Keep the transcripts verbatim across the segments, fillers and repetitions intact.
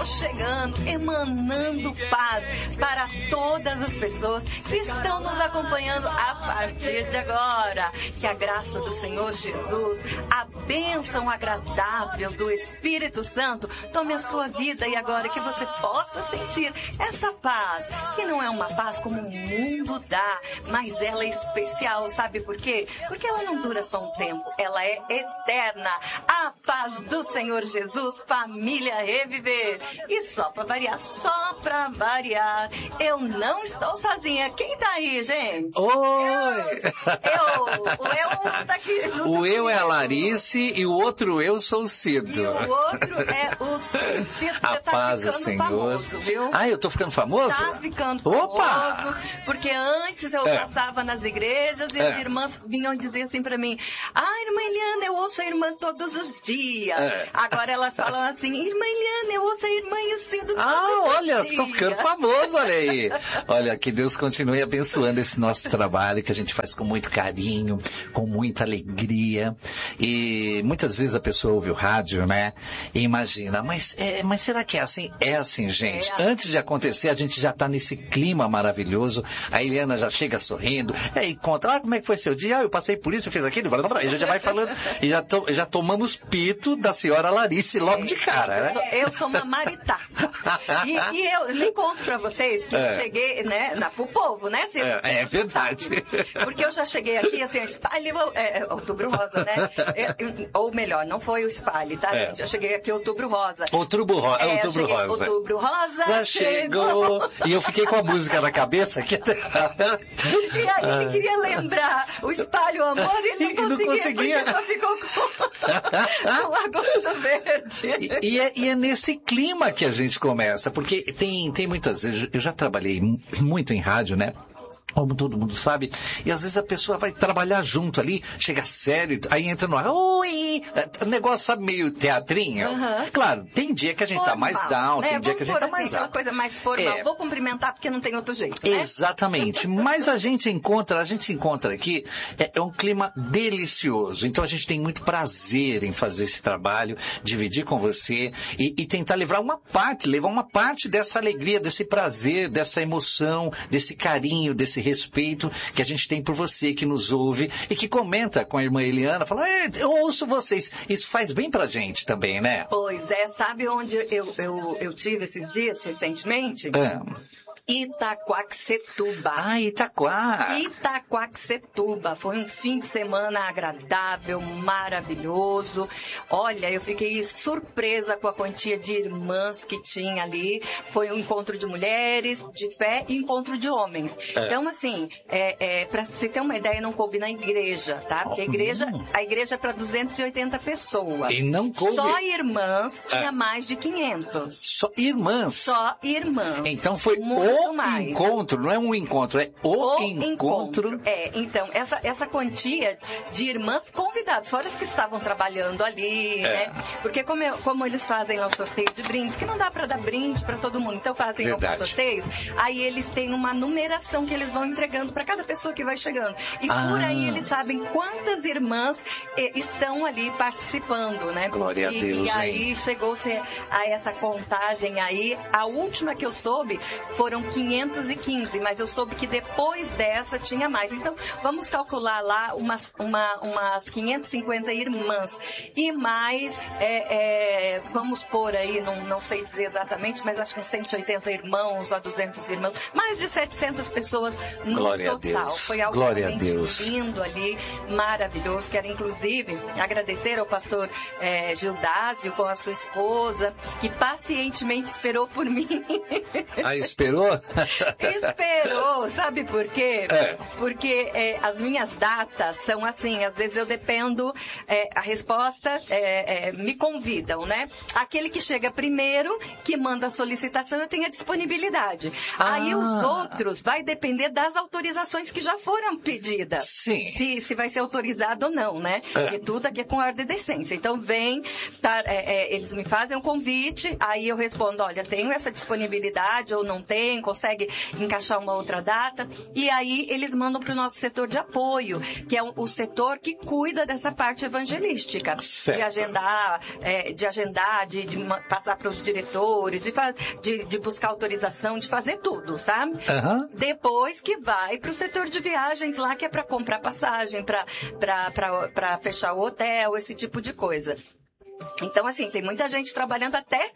chegando, emanando paz para todas as pessoas que estão nos acompanhando a partir de agora. Que a graça do Senhor Jesus, a bênção agradável do Espírito Santo tome a sua vida e agora que você possa sentir essa paz, que não é uma paz como o mundo dá, mas ela é especial, sabe por quê? Porque ela não dura só um tempo, ela é eterna. A paz do Senhor Jesus, família Reviver. E só para variar, só para variar, eu não estou sozinha. Quem tá aí, gente? Oi! Eu, o eu tá aqui. O eu é a Larice e o outro eu sou o Cido. E o outro é o Cido. Cido, a você tá paz do ficando Senhor. Famoso, viu? Ah, eu tô ficando famoso? Tá ficando Opa! famoso. Porque antes eu é. passava nas igrejas e é. as irmãs vinham dizer assim pra mim: ah, irmã Eliana, eu ouço a irmã todos os dias. É. Agora elas falam assim: irmã Eliana, eu ouço a irmã e o Cido todos Ah, os olha, dias. estou ficando famoso, olha aí. Olha, que Deus continue abençoando esse nosso trabalho que a gente faz com muito carinho, com muita alegria. E muitas vezes a pessoa ouve o rádio, né? E imagina, mas, é, mas será que é assim? É assim, gente. É. Antes de acontecer, a gente já está nesse clima maravilhoso. A Eliana já chega sorrindo, e conta, ah, como é que foi seu dia? Ah, eu passei por isso, eu fiz aquilo. E a gente já vai falando, e já, to, já tomamos pito da senhora Larice logo de cara, né? Eu sou, eu sou uma maritá. E, e eu nem conto pra vocês que É. eu cheguei, né, na, pro povo, né? Cê, É, é verdade. Porque eu já cheguei aqui, assim, espalhe, é, é, Outubro Rosa, né? É, ou melhor, não foi o espalhe, tá, É. gente? Eu cheguei aqui Outubro Rosa. Outubro, ro É, Outubro cheguei, Rosa. Outubro Rosa Já chegou. chegou. E eu fiquei com a música na cabeça aqui. E aí ele queria lembrar o espalho, o amor, e ele não, E não conseguia. Porque só ficou com, com a gosto verde. E, e, é, e é nesse clima que a gente começa, porque tem, tem muitas vezes, eu já trabalhei muito em rádio, né? Como todo mundo sabe, e às vezes a pessoa vai trabalhar junto ali, chega sério, aí entra no ar, oi, o negócio sabe meio teatrinho. Uhum. Claro, tem dia que a gente Formal, tá mais down, né? tem dia que a gente Vamos tá pôr, mais assim, aquela up. coisa mais formal. É. Vou cumprimentar porque não tem outro jeito, né? Exatamente, mas a gente encontra, a gente se encontra aqui, é, é um clima delicioso, então a gente tem muito prazer em fazer esse trabalho, dividir com você e, e tentar levar uma parte, levar uma parte dessa alegria, desse prazer, dessa emoção, desse carinho, desse respeito que a gente tem por você que nos ouve e que comenta com a irmã Eliana, fala, eu ouço vocês, isso faz bem pra gente também, né? Pois é, sabe onde eu, eu, eu tive esses dias recentemente? É. Itaquaquecetuba. Ah, Itaquá. Itaquaquecetuba. Foi um fim de semana agradável, maravilhoso. Olha, eu fiquei surpresa com a quantia de irmãs que tinha ali. Foi um encontro de mulheres, de fé e encontro de homens. É. Então, assim, é, é, para você ter uma ideia, não coube na igreja, tá? Porque a igreja, Hum. a igreja é para duzentas e oitenta pessoas. E não coube... Só irmãs tinha É. mais de quinhentos. Só irmãs. Só irmãs. Então foi Muito o mais. encontro, não é um encontro, é o, O encontro. encontro. É, então, essa, essa quantia de irmãs convidadas, fora as que estavam trabalhando ali, É. né? Porque como, eu- como eles fazem lá o sorteio de brindes, que não dá para dar brinde para todo mundo, então fazem Verdade. alguns sorteios, aí eles têm uma numeração que eles vão entregando para cada pessoa que vai chegando. E Ah. por aí eles sabem quantas irmãs eh, estão ali participando, né? Glória a e, Deus, E aí hein? chegou-se a essa contagem aí, a última que eu soube foram quinhentos e quinze, mas eu soube que depois dessa tinha mais. Então, vamos calcular lá umas, uma, umas quinhentas e cinquenta irmãs. E mais, é, é, vamos pôr aí, não, não sei dizer exatamente, mas acho que uns cento e oitenta irmãos a duzentos irmãos. Mais de setecentas pessoas no Glória a total. Deus. Foi algo Glória a realmente Deus. lindo ali, maravilhoso. Quero, inclusive, agradecer ao pastor é, Gildásio com a sua esposa, que pacientemente esperou por mim. Ah, esperou? Esperou, sabe por quê? É. Porque é, as minhas datas são assim, às vezes eu dependo, é, a resposta é, é, me convidam, né? Aquele que chega primeiro, que manda a solicitação, eu tenho a disponibilidade. Ah. Aí os outros vai depender das autorizações que já foram pedidas. Sim. Se, se vai ser autorizado ou não, né? É. E tudo aqui é com ordem e decência. Então vem, tá, é, é, eles me fazem um convite, aí eu respondo, olha, tenho essa disponibilidade ou não tenho, alguém, consegue encaixar uma outra data, e aí eles mandam para o nosso setor de apoio, que é o, o setor que cuida dessa parte evangelística, certo. de agendar, é, de agendar, de, de passar para os diretores, de, de, de buscar autorização, de fazer tudo, sabe? Uhum. Depois que vai para o setor de viagens lá, que é para comprar passagem, para fechar o hotel, esse tipo de coisa. Então, assim, tem muita gente trabalhando até,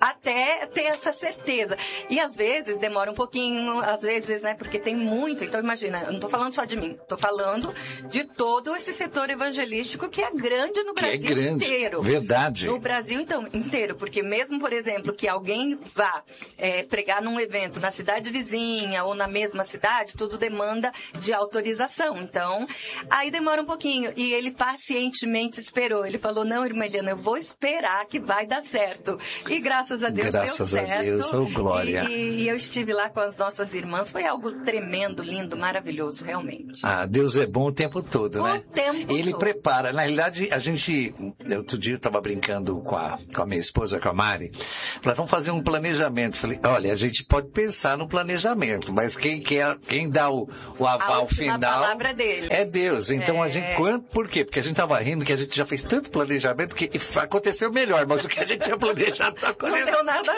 até ter essa certeza. E, às vezes, demora um pouquinho, às vezes, né, porque tem muito. Então, imagina, eu não estou falando só de mim, estou falando de todo esse setor evangelístico que é grande no Brasil que é grande. inteiro. Verdade. No Brasil, então, inteiro. Porque mesmo, por exemplo, que alguém vá é, pregar num evento na cidade vizinha ou na mesma cidade, tudo demanda de autorização. Então, aí demora um pouquinho. E ele pacientemente esperou. Ele falou, não, irmã Eliana, eu vou esperar que vai dar certo. E graças a Deus graças deu certo. Graças a Deus, oh glória. E, e eu estive lá com as nossas irmãs. Foi algo tremendo, lindo, maravilhoso, realmente. Ah, Deus é bom o tempo todo, o né? tempo Ele todo. prepara. Na realidade, a gente, outro dia eu estava brincando com a, com a minha esposa, com a Mari. Falei, vamos fazer um planejamento. Falei, olha, a gente pode pensar no planejamento, mas quem, quer, quem dá o, o aval a final palavra dele. é Deus. Então é... a gente, quanto, por quê? Porque a gente estava rindo que a gente já fez tanto planejamento que aconteceu melhor, mas o que a gente tinha planejado não aconteceu. Não deu nada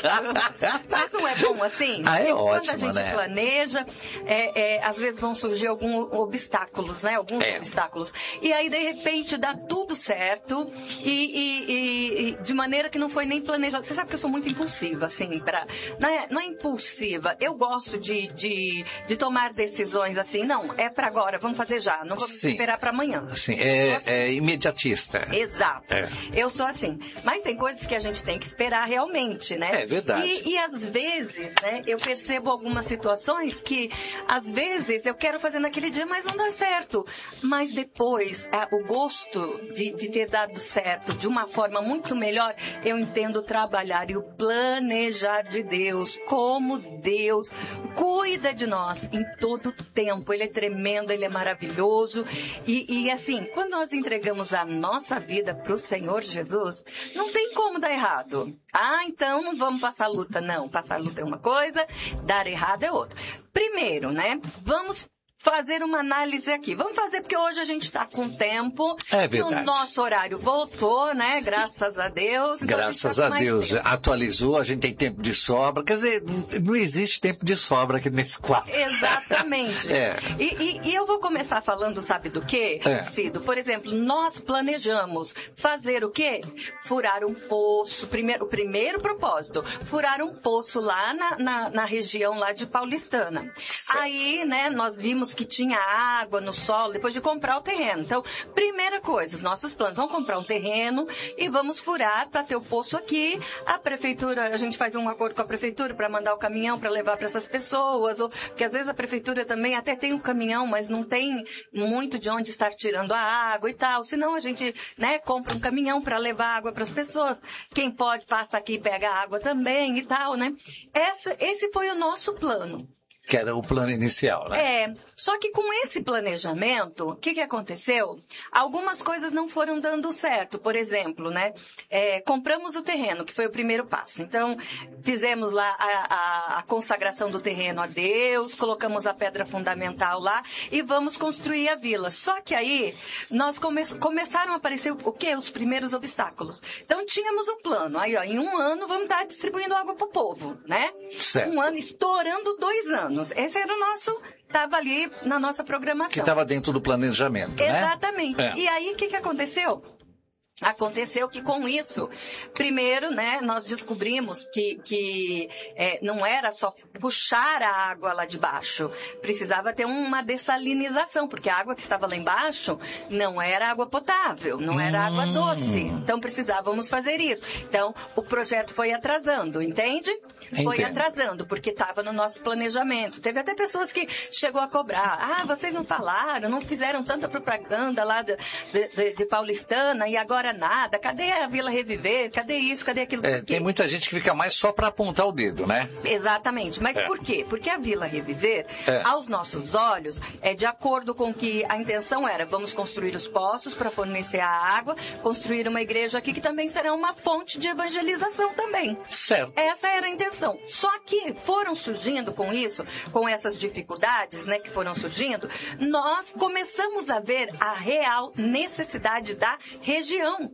certo. Mas não é bom assim? Ah, é ótimo, quando a gente né? planeja, é, é, às vezes vão surgir alguns obstáculos, né? Alguns é. obstáculos. E aí, de repente, dá tudo certo e, e, e, e de maneira que não foi nem planejado. Você sabe que eu sou muito impulsiva, assim, pra, não, é, não é impulsiva. Eu gosto de, de, de tomar decisões assim, não, é pra agora, vamos fazer já, não vamos Sim. esperar pra amanhã. Sim, é, é imediatista. Exato. É. Eu sou assim. Mas tem coisas que a gente tem que esperar realmente, né? É verdade. E, e às vezes, né, eu percebo algumas situações que, às vezes, eu quero fazer naquele dia, mas não dá certo. Mas depois, é, o gosto de, de ter dado certo de uma forma muito melhor, eu entendo trabalhar e o planejar de Deus, como Deus cuida de nós em todo o tempo. Ele é tremendo, ele é maravilhoso. E, e assim, quando nós entregamos a nossa vida para o Senhor Jesus, não tem como dar errado. Ah, então não vamos passar luta. Não, passar luta é uma coisa, dar errado é outra. Primeiro, né, vamos fazer uma análise aqui. Vamos fazer porque hoje a gente está com tempo. É verdade. O nosso horário voltou, né? Graças a Deus. Então Graças a, a Deus. Tempo. Atualizou, a gente tem tempo de sobra. Quer dizer, não existe tempo de sobra aqui nesse quadro. Exatamente. é. e, e, e eu vou começar falando, sabe do quê, é. Cido? Por exemplo, nós planejamos fazer o quê? Furar um poço. Primeiro, o primeiro propósito, furar um poço lá na, na, na região lá de Paulistana. Certo. Aí, né, nós vimos que tinha água no solo, depois de comprar o terreno. Então, primeira coisa, os nossos planos, vamos comprar um terreno e vamos furar para ter o poço aqui. A prefeitura, a gente faz um acordo com a prefeitura para mandar o caminhão para levar para essas pessoas, ou, porque às vezes a prefeitura também até tem um caminhão, mas não tem muito de onde estar tirando a água e tal. Senão a gente, né, compra um caminhão para levar água para as pessoas. Quem pode passa aqui e pega a água também e tal, né? Essa, esse foi o nosso plano. Que era o plano inicial, né? É, só que com esse planejamento, o que que aconteceu? Algumas coisas não foram dando certo. Por exemplo, né? É, compramos o terreno, que foi o primeiro passo. Então, fizemos lá a, a, a consagração do terreno a Deus, colocamos a pedra fundamental lá e vamos construir a vila. Só que aí, nós come, começaram a aparecer o quê? Os primeiros obstáculos. Então, tínhamos um plano. Aí, ó, em um ano, vamos estar distribuindo água para o povo, né? Certo. Um ano, estourando dois anos. Esse era o nosso, estava ali na nossa programação. Que estava dentro do planejamento, né? Exatamente. É. E aí, o que que aconteceu? Aconteceu que com isso, primeiro, né, nós descobrimos que, que é, não era só puxar a água lá de baixo, precisava ter uma dessalinização, porque a água que estava lá embaixo não era água potável, não era hum. água doce, então precisávamos fazer isso. Então, o projeto foi atrasando, entende? Foi Entendo. atrasando, porque estava no nosso planejamento. Teve até pessoas que chegou a cobrar, ah, vocês não falaram, não fizeram tanta propaganda lá de, de, de Paulistana, e agora agora nada, cadê a Vila Reviver, cadê isso, cadê aquilo? É, tem muita gente que fica mais só para apontar o dedo, né? Exatamente, mas é. por quê? Porque a Vila Reviver, é. aos nossos olhos, é de acordo com que a intenção era, vamos construir os poços para fornecer a água, construir uma igreja aqui que também será uma fonte de evangelização também. Certo. Essa era a intenção. Só que foram surgindo com isso, com essas dificuldades, né, que foram surgindo, nós começamos a ver a real necessidade da região.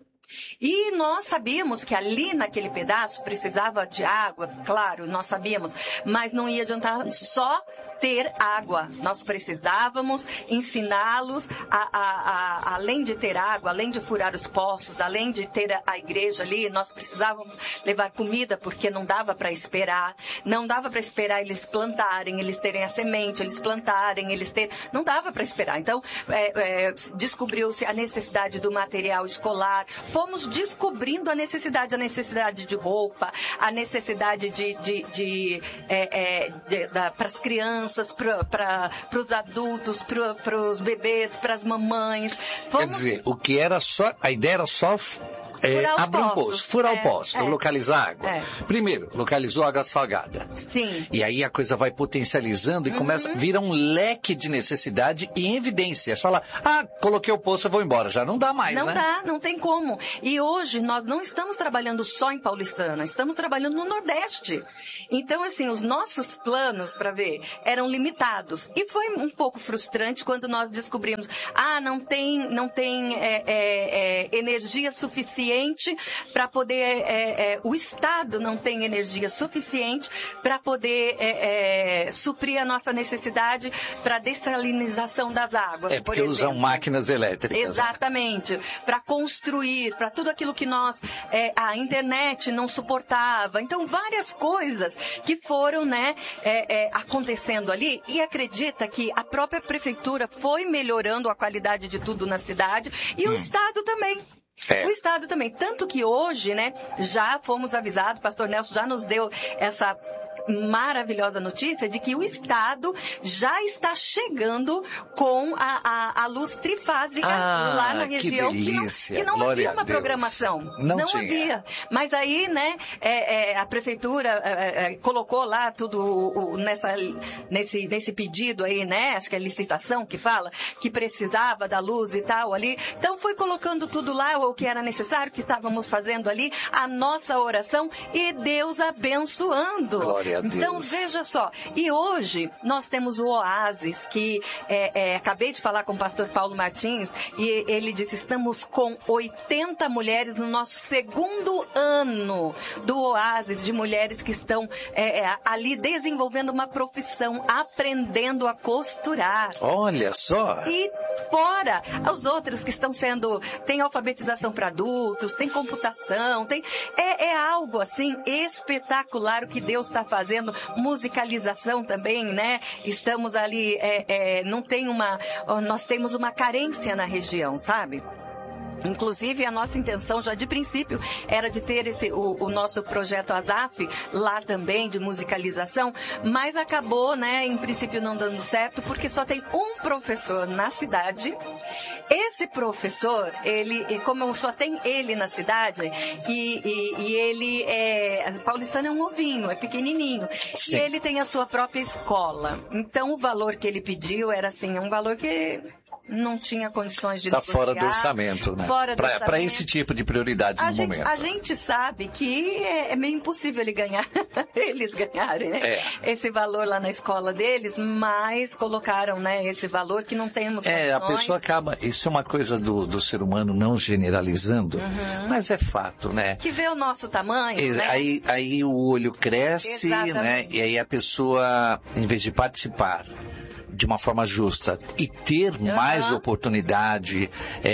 E nós sabíamos que ali naquele pedaço precisava de água, claro, nós sabíamos, mas não ia adiantar só ter água. Nós precisávamos ensiná-los, a, a, a, além de ter água, além de furar os poços, além de ter a, a igreja ali, nós precisávamos levar comida, porque não dava para esperar, não dava para esperar eles plantarem, eles terem a semente, eles plantarem, eles terem, não dava para esperar. Então, é, é, descobriu-se a necessidade do material escolar, fomos descobrindo a necessidade, a necessidade de roupa, a necessidade de, de, de, é, é, de para as crianças, para os adultos, para os bebês, para as mamães. Fomos... Quer dizer, o que era só, a ideia era só é, abrir um poço, furar o é, poço, é. localizar água. É. Primeiro, localizou água salgada. Sim. E aí a coisa vai potencializando e uhum. começa, vira um leque de necessidade e em evidência. É só lá, ah, coloquei o poço, eu vou embora. Já não dá mais, não né? Não dá, não tem como. E hoje nós não estamos trabalhando só em Paulistana, estamos trabalhando no Nordeste. Então, assim, os nossos planos, para ver, eram limitados. E foi um pouco frustrante quando nós descobrimos, ah, não tem, não tem é, é, é, energia suficiente para poder, é, é, o Estado não tem energia suficiente para poder é, é, suprir a nossa necessidade para a dessalinização das águas. É porque por usam máquinas elétricas. Exatamente. Para construir, para tudo aquilo que nós, é, a internet não suportava. Então, várias coisas que foram, né, é, é, acontecendo ali. E acredita que a própria prefeitura foi melhorando a qualidade de tudo na cidade e hum. o Estado também. É. O Estado também. Tanto que hoje, né, já fomos avisados, o pastor Nelson já nos deu essa maravilhosa notícia de que o Estado já está chegando com a, a, a luz trifásica ah, lá na região. Que delícia. Que não, que não havia uma programação. Não, não tinha. havia. Mas aí, né, é, é, a prefeitura é, é, colocou lá tudo o, o, nessa, nesse, nesse pedido aí, né, acho que é licitação que fala, que precisava da luz e tal ali. Então foi colocando tudo lá, o que era necessário, que estávamos fazendo ali, a nossa oração e Deus abençoando. Glória a Deus. Então, veja só, e hoje nós temos o Oásis, que é, é, acabei de falar com o pastor Paulo Martins, e ele disse, estamos com oitenta mulheres no nosso segundo ano do Oásis, de mulheres que estão é, é, ali desenvolvendo uma profissão, aprendendo a costurar. Olha só! E fora os outros que estão sendo, tem alfabetização para adultos, tem computação, tem, é, é algo assim espetacular o que Deus está fazendo, musicalização também, né? Estamos ali, é, é, não tem uma, nós temos uma carência na região, sabe? Inclusive, a nossa intenção já de princípio era de ter esse, o, o nosso projeto ASAF lá também, de musicalização, mas acabou, né, em princípio não dando certo, porque só tem um professor na cidade. Esse professor, ele, como só tem ele na cidade, e, e, e ele é, paulistano é um ovinho, é pequenininho, Sim. e ele tem a sua própria escola. Então, o valor que ele pediu era assim, um valor que não tinha condições de Tá negociar. fora do orçamento, né? Fora do pra, orçamento. Para esse tipo de prioridade a no gente, momento. A gente sabe que é, é meio impossível ele ganhar, eles ganharem, né? É. Esse valor lá na escola deles, mas colocaram, né, esse valor que não temos condições. É, a pessoa acaba, isso é uma coisa do, do ser humano, não generalizando, uhum. mas é fato, né? Que vê o nosso tamanho, e, né? Aí, aí o olho cresce, Exatamente. né? E aí a pessoa, em vez de participar de uma forma justa e ter uhum. mais oportunidade,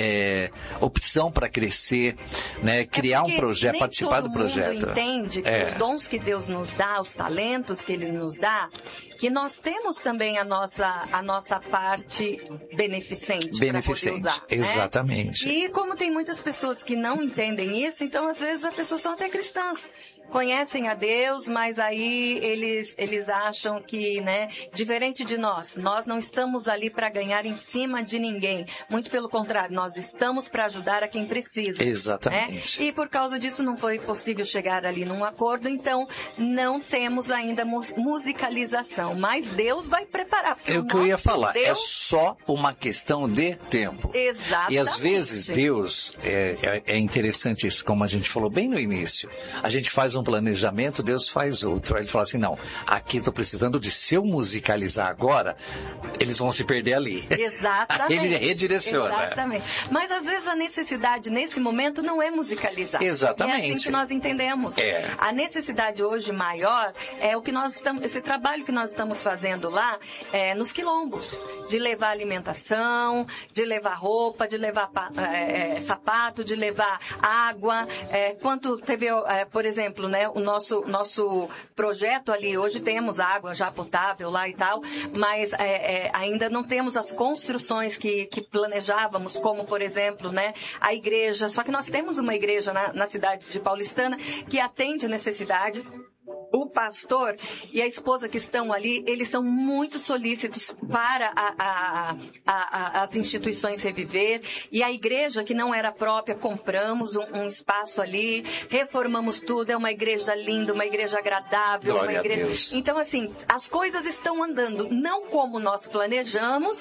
é, opção para crescer, né, criar é um projeto, participar do projeto. Todo mundo entende que é. os dons que Deus nos dá, os talentos que Ele nos dá, que nós temos também a nossa, a nossa parte beneficente, beneficente para poder usar. Exatamente. Né? E como tem muitas pessoas que não entendem isso, então às vezes as pessoas são até cristãs, conhecem a Deus, mas aí eles, eles acham que, né, diferente de nós, nós não estamos ali para ganhar em cima de ninguém. Muito pelo contrário, nós estamos para ajudar a quem precisa. Exatamente. Né? E por causa disso não foi possível chegar ali num acordo, então não temos ainda musicalização. Mas Deus vai preparar. É o que eu ia falar, Deus... é só uma questão de tempo. Exatamente. E às vezes Deus, é, é interessante isso, como a gente falou bem no início, a gente faz um planejamento, Deus faz outro. Aí ele fala assim, não, aqui estou precisando de, se eu musicalizar agora, eles vão se perder ali. Exatamente. Ele redireciona. Exatamente. Mas às vezes a necessidade nesse momento não é musicalizar. Exatamente. É assim que nós entendemos. É. A necessidade hoje maior é o que nós estamos, esse trabalho que nós estamos fazendo lá é, nos quilombos, de levar alimentação, de levar roupa, de levar é, é, sapato, de levar água. É, quanto teve, é, por exemplo, né, o nosso, nosso projeto ali, hoje temos água já potável lá e tal, mas é, é, ainda não temos as construções que, que planejávamos, como, por exemplo, né, a igreja. Só que nós temos uma igreja na, na cidade de Paulistana que atende a necessidade. O pastor e a esposa que estão ali, eles são muito solícitos para a, a, a, a, as instituições Reviver. E a igreja, que não era própria, compramos um, um espaço ali, reformamos tudo. É uma igreja linda, uma igreja agradável. Glória uma igreja... a Deus. Então, assim, as coisas estão andando, não como nós planejamos,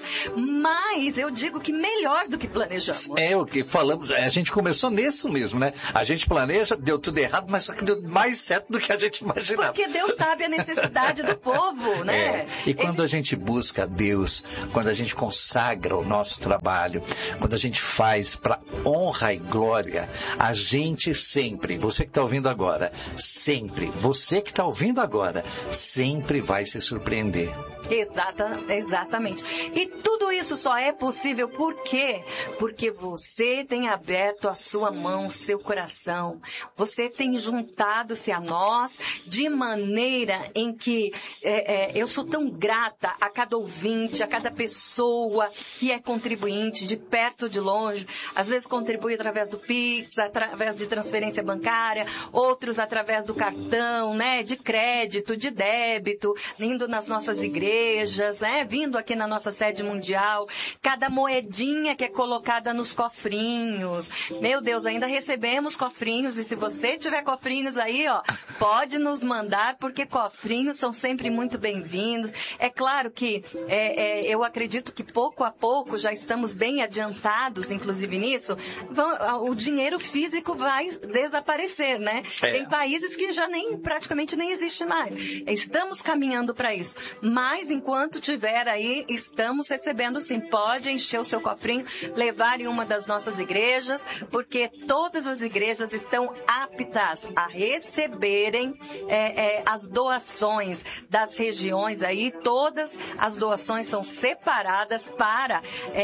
mas eu digo que melhor do que planejamos. É o que falamos, a gente começou nisso mesmo, né? A gente planeja, deu tudo errado, mas só que deu mais certo do que a gente imaginava. Porque Deus sabe a necessidade do povo, né? É. E quando Ele... a gente busca Deus, quando a gente consagra o nosso trabalho, quando a gente faz para honra e glória, a gente sempre, você que está ouvindo agora, sempre, você que está ouvindo agora, sempre vai se surpreender. Exata, exatamente. E tudo isso só é possível por quê? Porque você tem aberto a sua mão, seu coração. Você tem juntado-se a nós de maneira em que é, é, eu sou tão grata a cada ouvinte, a cada pessoa que é contribuinte, de perto ou de longe. Às vezes contribui através do Pix, através de transferência bancária, outros através do cartão, né, de crédito, de débito, indo nas nossas igrejas. Igrejas, né? Vindo aqui na nossa sede mundial, cada moedinha que é colocada nos cofrinhos. Meu Deus, ainda recebemos cofrinhos, e se você tiver cofrinhos aí, ó, pode nos mandar, porque cofrinhos são sempre muito bem-vindos. É claro que é, é, eu acredito que pouco a pouco já estamos bem adiantados, inclusive nisso, vão, o dinheiro físico vai desaparecer, né? É. Tem países que já nem, praticamente nem existe mais. Estamos caminhando para isso. Mas enquanto tiver aí, estamos recebendo sim. Pode encher o seu cofrinho, levar em uma das nossas igrejas, porque todas as igrejas estão aptas a receberem é, é, as doações das regiões aí. Todas as doações são separadas para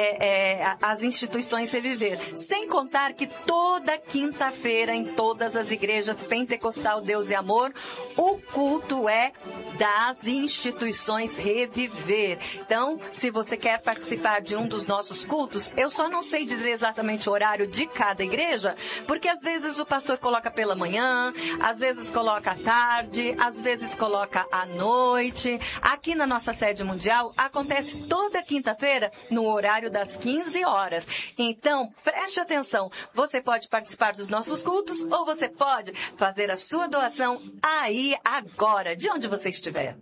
é, é, as instituições Reviver. Sem contar que toda quinta-feira em todas as igrejas Pentecostal Deus e Amor, o culto é das instituições Reviver. Então, se você quer participar de um dos nossos cultos, eu só não sei dizer exatamente o horário de cada igreja, porque às vezes o pastor coloca pela manhã, às vezes coloca à tarde, às vezes coloca à noite. Aqui na nossa sede mundial, acontece toda quinta-feira no horário das quinze horas. Então, preste atenção, você pode participar dos nossos cultos ou você pode fazer a sua doação aí agora, de onde você estiver.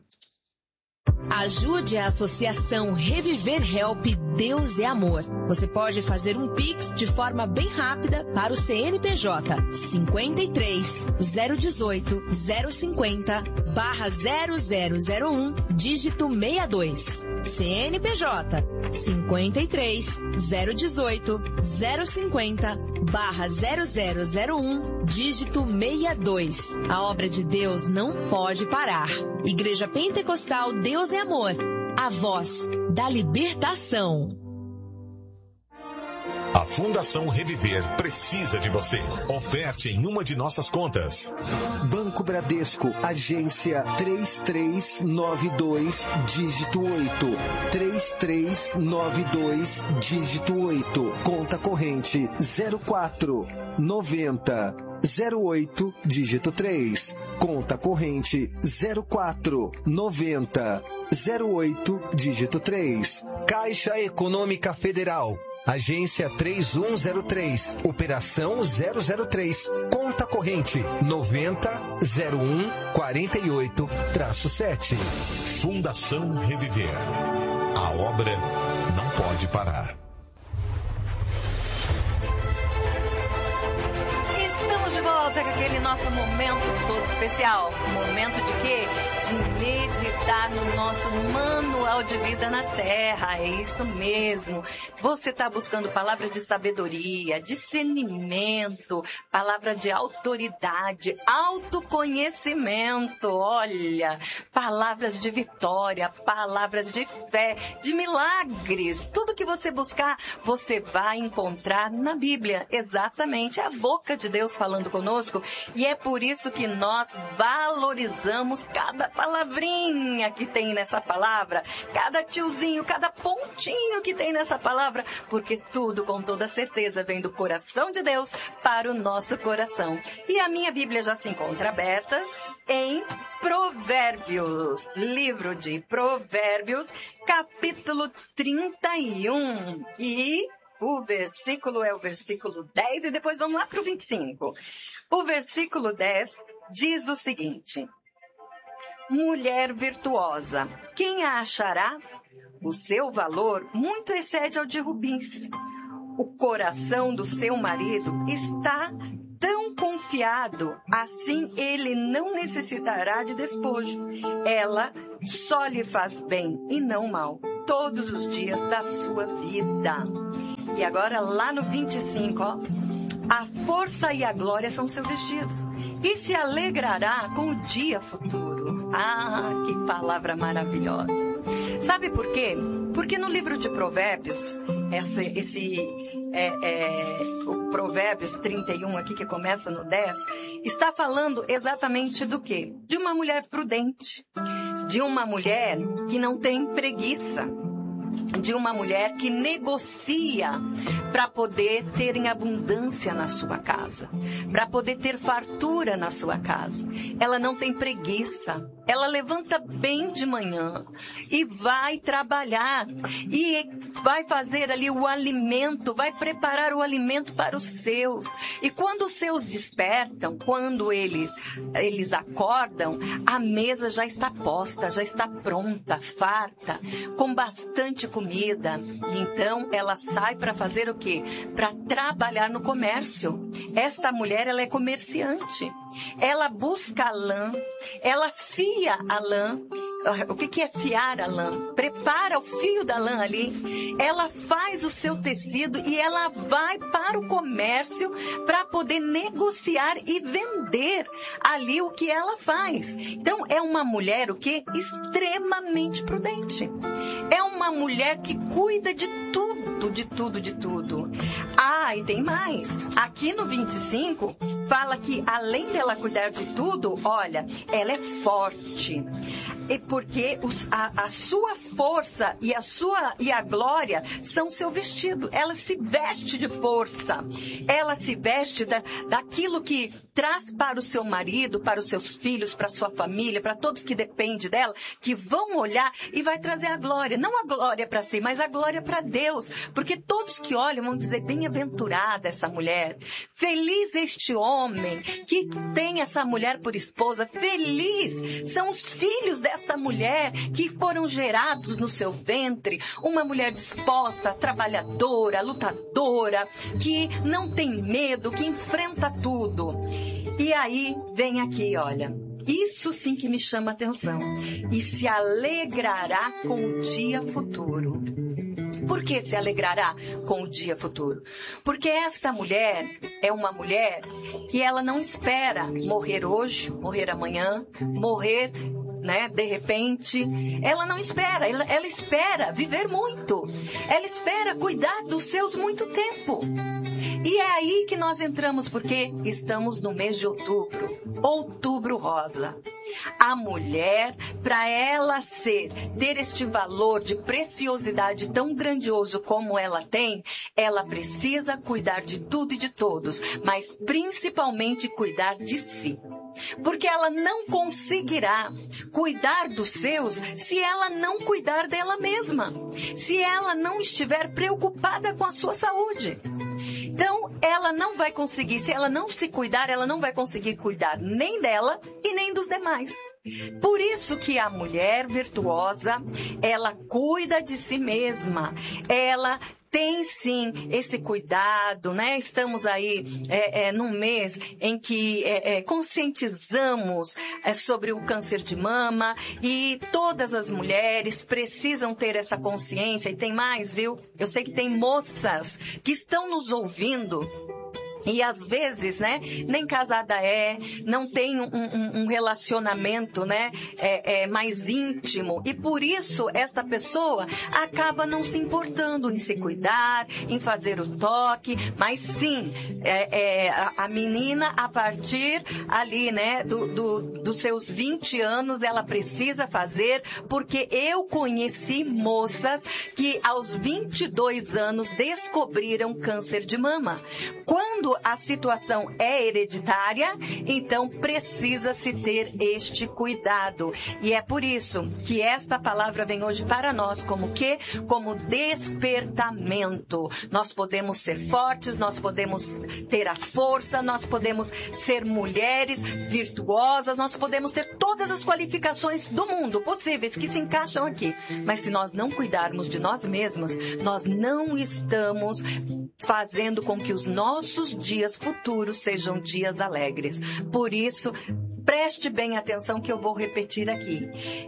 Ajude a Associação Reviver Help Deus é Amor. Você pode fazer um Pix de forma bem rápida para o C N P J cinquenta e três, zero dezoito, zero cinquenta, barra zero zero zero um, dígito sessenta e dois. C N P J cinquenta e três, zero dezoito, zero cinquenta, barra zero zero zero um, dígito sessenta e dois. A obra de Deus não pode parar. Igreja Pentecostal Deus é Amor, a voz da libertação. A Fundação Reviver precisa de você. Oferte em uma de nossas contas. Banco Bradesco, agência três três nove dois, dígito oito. três três nove dois, dígito oito. Conta corrente zero quatro, noventa. zero oito, dígito três. Conta corrente zero quatro, noventa, zero oito, dígito três. Caixa Econômica Federal. Agência três um zero três, Operação zero zero três, Conta Corrente noventa, zero um, quarenta e oito, sete. Fundação Reviver. A obra não pode parar. Estamos de volta com aquele nosso momento todo especial. Momento de quê? De meditar no nosso manual de vida na Terra. É isso mesmo. Você está buscando palavras de sabedoria, discernimento, palavra de autoridade, autoconhecimento. Olha, palavras de vitória, palavras de fé, de milagres. Tudo que você buscar, você vai encontrar na Bíblia. Exatamente, é a boca de Deus falando conosco. E é por isso que nós valorizamos cada palavrinha que tem nessa palavra, cada tiozinho, cada pontinho que tem nessa palavra, porque tudo com toda certeza vem do coração de Deus para o nosso coração. E a minha Bíblia já se encontra aberta em Provérbios, livro de Provérbios, capítulo trinta e um. E o versículo é o versículo dez e depois vamos lá para o vinte e cinco. O versículo dez diz o seguinte: mulher virtuosa, quem a achará? O seu valor muito excede ao de rubins. O coração do seu marido está tão confiado, assim ele não necessitará de despojo. Ela só lhe faz bem e não mal, todos os dias da sua vida. E agora lá no vinte e cinco, ó. A força e a glória são seus vestidos, e se alegrará com o dia futuro. Ah, que palavra maravilhosa. Sabe por quê? Porque no livro de Provérbios, esse, esse é, é, o Provérbios trinta e um aqui, que começa no dez, está falando exatamente do quê? De uma mulher prudente, de uma mulher que não tem preguiça, de uma mulher que negocia para poder ter em abundância na sua casa, para poder ter fartura na sua casa. Ela não tem preguiça, ela levanta bem de manhã e vai trabalhar e vai fazer ali o alimento, vai preparar o alimento para os seus. E quando os seus despertam, quando eles, eles acordam, a mesa já está posta, já está pronta, farta, com bastante comida. E então ela sai para fazer o quê? Para trabalhar no comércio. Esta mulher, ela é comerciante. Ela busca a lã, ela fia a lã. O que, que é fiar a lã? Prepara o fio da lã ali, ela faz o seu tecido e ela vai para o comércio para poder negociar e vender ali o que ela faz. Então, é uma mulher o que? Extremamente prudente. É uma mulher que cuida de tudo, de tudo, de tudo. Ah, e tem mais. Aqui no vinte e cinco, fala que além dela cuidar de tudo, olha, ela é forte. E porque os, a, a sua força e a sua e a glória são seu vestido. Ela se veste de força. Ela se veste da, daquilo que traz para o seu marido, para os seus filhos, para a sua família, para todos que dependem dela, que vão olhar e vai trazer a glória. Não a glória para si, mas a glória para Deus. Porque todos que olham vão dizer, bem-aventurada essa mulher. Feliz este homem que tem essa mulher por esposa. Feliz são os filhos desta mulher que foram gerados no seu ventre. Uma mulher disposta, trabalhadora, lutadora, que não tem medo, que enfrenta tudo. E aí vem aqui, olha, isso sim que me chama a atenção. E se alegrará com o dia futuro. Por que se alegrará com o dia futuro? Porque esta mulher é uma mulher que ela não espera morrer hoje, morrer amanhã, morrer, né, de repente. Ela não espera, ela, ela espera viver muito. Ela espera cuidar dos seus muito tempo. E é aí que nós entramos, porque estamos no mês de outubro. Outubro rosa. A mulher para ela ser, ter este valor de preciosidade tão grandioso como ela tem, ela precisa cuidar de tudo e de todos, mas principalmente cuidar de si. Porque ela não conseguirá cuidar dos seus se ela não cuidar dela mesma, se ela não estiver preocupada com a sua saúde. Então, ela não vai conseguir, se ela não se cuidar, ela não vai conseguir cuidar nem dela e nem dos demais. Por isso que a mulher virtuosa, ela cuida de si mesma, ela tem sim esse cuidado, né? Estamos aí é, é, num mês em que é, é, conscientizamos é, sobre o câncer de mama e todas as mulheres precisam ter essa consciência. E tem mais, viu? Eu sei que tem moças que estão nos ouvindo e às vezes, né, nem casada é, não tem um, um, um relacionamento, né, é, é, mais íntimo. E por isso, esta pessoa acaba não se importando em se cuidar, em fazer o toque. Mas sim, é, é, a, a menina, a partir ali, né, do, do, dos seus vinte anos, ela precisa fazer, porque eu conheci moças que aos vinte e dois anos descobriram câncer de mama. Quando a situação é hereditária, então precisa-se ter este cuidado. E é por isso que esta palavra vem hoje para nós como que? Como despertamento. Nós podemos ser fortes, nós podemos ter a força, nós podemos ser mulheres virtuosas, nós podemos ter todas as qualificações do mundo possíveis que se encaixam aqui. Mas se nós não cuidarmos de nós mesmas, nós não estamos fazendo com que os nossos dias futuros sejam dias alegres. Por isso, preste bem atenção que eu vou repetir aqui.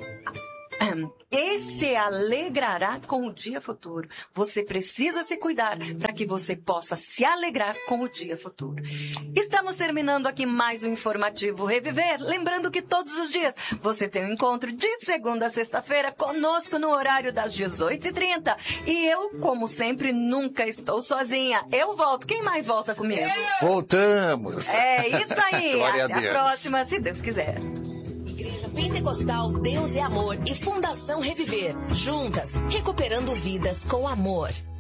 E se alegrará com o dia futuro. Você precisa se cuidar para que você possa se alegrar com o dia futuro. Estamos terminando aqui mais um informativo Reviver. Lembrando que todos os dias você tem um encontro de segunda a sexta-feira conosco no horário das dezoito e trinta. E eu, como sempre, nunca estou sozinha. Eu volto. Quem mais volta comigo? Voltamos. É isso aí. Glória Até a a Deus. próxima, se Deus quiser. Pentecostal Deus é Amor e Fundação Reviver. Juntas, recuperando vidas com amor.